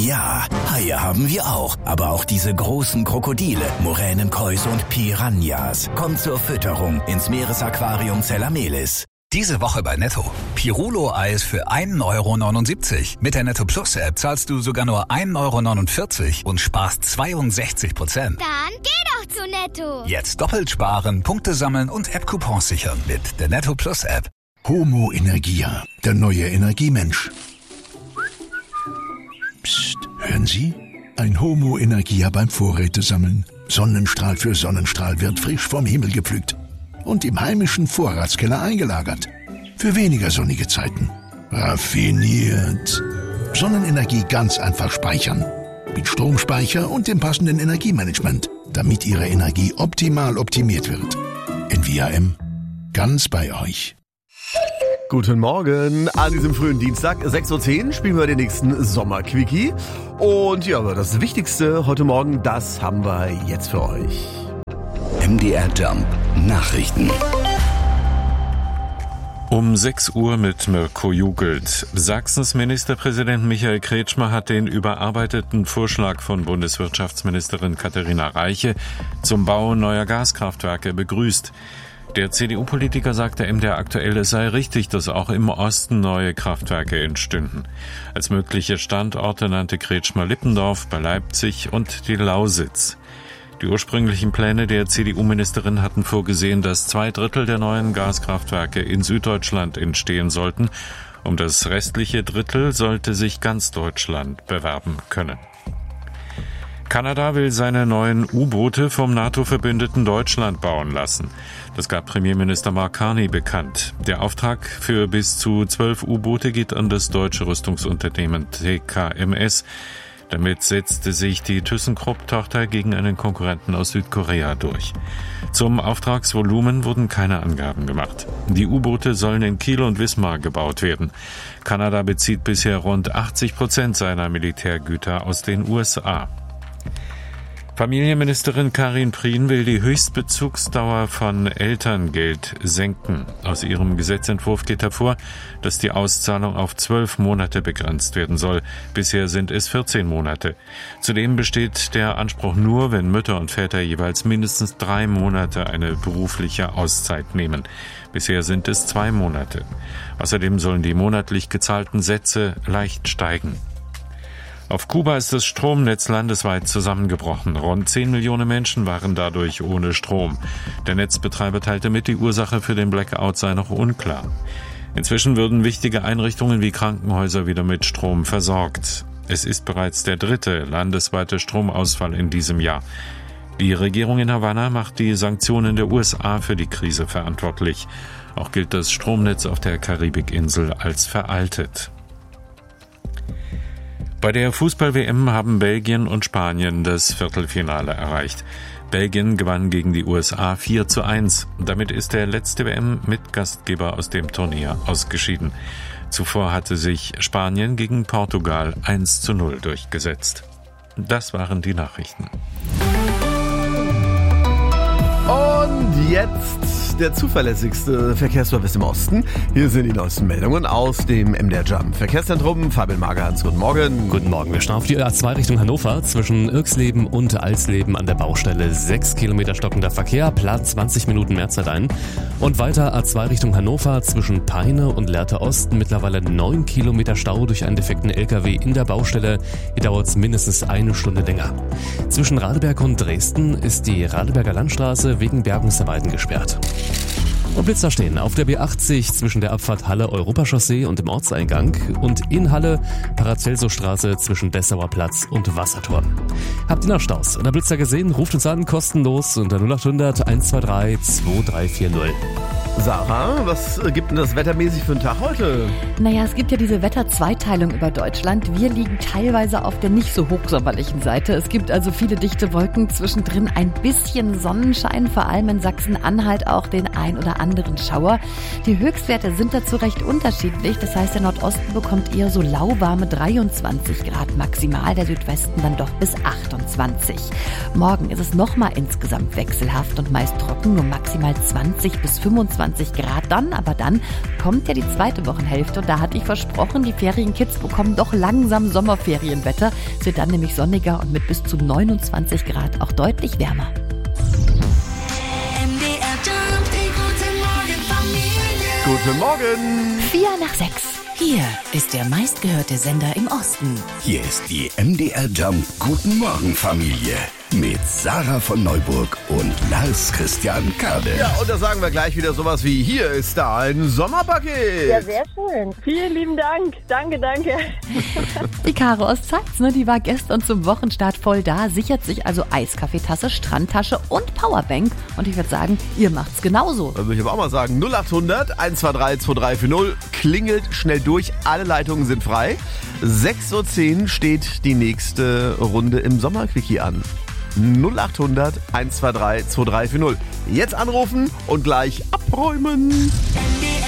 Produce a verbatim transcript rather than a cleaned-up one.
Ja, Haie haben wir auch, aber auch diese großen Krokodile, Moränenkäuse und Piranhas. Kommt zur Fütterung ins Meeresaquarium Zellamelis. Diese Woche bei Netto. Pirulo-Eis für ein Euro neunundsiebzig. Mit der Netto Plus App zahlst du sogar nur ein Euro neunundvierzig und sparst zweiundsechzig Prozent. Dann geh doch zu Netto. Jetzt doppelt sparen, Punkte sammeln und App-Coupons sichern mit der Netto Plus App. Homo Energia, der neue Energiemensch. Psst, hören Sie? Ein Homo Energia beim Vorrätesammeln. Sonnenstrahl für Sonnenstrahl wird frisch vom Himmel gepflückt und im heimischen Vorratskeller eingelagert. Für weniger sonnige Zeiten. Raffiniert. Sonnenenergie ganz einfach speichern. Mit Stromspeicher und dem passenden Energiemanagement, damit Ihre Energie optimal optimiert wird. N V A M. Ganz bei euch. Guten Morgen an diesem frühen Dienstag, sechs Uhr zehn, spielen wir den nächsten Sommer-Quickie. Und ja, aber das Wichtigste heute Morgen, das haben wir jetzt für euch. M D R Jump Nachrichten. Um sechs Uhr mit Mirko Jugelt. Sachsens Ministerpräsident Michael Kretschmer hat den überarbeiteten Vorschlag von Bundeswirtschaftsministerin Katharina Reiche zum Bau neuer Gaskraftwerke begrüßt. Der C D U-Politiker sagte M D R aktuell, es sei richtig, dass auch im Osten neue Kraftwerke entstünden. Als mögliche Standorte nannte Kretschmer Lippendorf bei Leipzig und die Lausitz. Die ursprünglichen Pläne der C D U-Ministerin hatten vorgesehen, dass zwei Drittel der neuen Gaskraftwerke in Süddeutschland entstehen sollten. Um das restliche Drittel sollte sich ganz Deutschland bewerben können. Kanada will seine neuen U-Boote vom NATO-Verbündeten Deutschland bauen lassen. Das gab Premierminister Mark Carney bekannt. Der Auftrag für bis zu zwölf U-Boote geht an das deutsche Rüstungsunternehmen T K M S. Damit setzte sich die ThyssenKrupp-Tochter gegen einen Konkurrenten aus Südkorea durch. Zum Auftragsvolumen wurden keine Angaben gemacht. Die U-Boote sollen in Kiel und Wismar gebaut werden. Kanada bezieht bisher rund achtzig Prozent seiner Militärgüter aus den U S A. Familienministerin Karin Prien will die Höchstbezugsdauer von Elterngeld senken. Aus ihrem Gesetzentwurf geht hervor, dass die Auszahlung auf zwölf Monate begrenzt werden soll. Bisher sind es vierzehn Monate. Zudem besteht der Anspruch nur, wenn Mütter und Väter jeweils mindestens drei Monate eine berufliche Auszeit nehmen. Bisher sind es zwei Monate. Außerdem sollen die monatlich gezahlten Sätze leicht steigen. Auf Kuba ist das Stromnetz landesweit zusammengebrochen. Rund zehn Millionen Menschen waren dadurch ohne Strom. Der Netzbetreiber teilte mit, die Ursache für den Blackout sei noch unklar. Inzwischen würden wichtige Einrichtungen wie Krankenhäuser wieder mit Strom versorgt. Es ist bereits der dritte landesweite Stromausfall in diesem Jahr. Die Regierung in Havanna macht die Sanktionen der U S A für die Krise verantwortlich. Auch gilt das Stromnetz auf der Karibikinsel als veraltet. Bei der Fußball-W M haben Belgien und Spanien das Viertelfinale erreicht. Belgien gewann gegen die U S A vier zu eins. Damit ist der letzte W M-Mitgastgeber aus dem Turnier ausgeschieden. Zuvor hatte sich Spanien gegen Portugal eins zu null durchgesetzt. Das waren die Nachrichten. Und jetzt der zuverlässigste Verkehrsservice im Osten. Hier sind die neuesten Meldungen aus dem M D R Jump Verkehrszentrum. Fabian Magerhans, guten Morgen. Guten Morgen. Wir stehen auf die A zwei Richtung Hannover zwischen Irxleben und Alsleben an der Baustelle. Sechs Kilometer stockender Verkehr, plant zwanzig Minuten Mehrzeit ein. Und weiter A zwei Richtung Hannover zwischen Peine und Lehrte Osten. Mittlerweile neun Kilometer Stau durch einen defekten L K W in der Baustelle. Hier dauert es mindestens eine Stunde länger. Zwischen Radeberg und Dresden ist die Radeberger Landstraße wegen Bergungsarbeiten gesperrt. Und Blitzer stehen auf der B achtzig zwischen der Abfahrt Halle Europachaussee und dem Ortseingang und in Halle Paracelso-Straße zwischen Dessauer Platz und Wasserturm. Habt ihr noch Staus oder Blitzer gesehen? Ruft uns an, kostenlos unter null acht hundert eins zwei drei zwei drei vier null. Sarah, was gibt denn das wettermäßig für einen Tag heute? Naja, es gibt ja diese Wetterzweiteilung über Deutschland. Wir liegen teilweise auf der nicht so hochsommerlichen Seite. Es gibt also viele dichte Wolken, zwischendrin ein bisschen Sonnenschein, vor allem in Sachsen-Anhalt auch den ein oder anderen Schauer. Die Höchstwerte sind dazu recht unterschiedlich. Das heißt, der Nordosten bekommt eher so lauwarme dreiundzwanzig Grad maximal, der Südwesten dann doch bis achtundzwanzig. Morgen ist es nochmal insgesamt wechselhaft und meist trocken, nur maximal zwanzig bis fünfundzwanzig Grad dann. Aber dann kommt ja die zweite Wochenhälfte und da hatte ich versprochen, die Ferienkids bekommen doch langsam Sommerferienwetter. Es wird dann nämlich sonniger und mit bis zu neunundzwanzig Grad auch deutlich wärmer. Guten Morgen. Vier nach sechs. Hier ist der meistgehörte Sender im Osten. Hier ist die M D R Jump Guten Morgen Familie mit Sarah von Neuburg und Lars Christian Kade. Ja, und da sagen wir gleich wieder sowas wie, hier ist da ein Sommerpaket. Ja, sehr schön. Vielen lieben Dank. Danke, danke. Die Caro aus Zeitz, ne, die war gestern zum Wochenstart voll da, sichert sich also Eiskaffeetasse, Strandtasche und Powerbank. Und ich würde sagen, ihr macht's genauso. Da würde ich aber auch mal sagen, null acht hundert, eins zwei drei, zwei drei vier null, klingelt schnell durch, alle Leitungen sind frei. sechs Uhr zehn steht die nächste Runde im Sommerquickie an. null acht hundert, eins zwei drei, zwei drei vier null. Jetzt anrufen und gleich abräumen.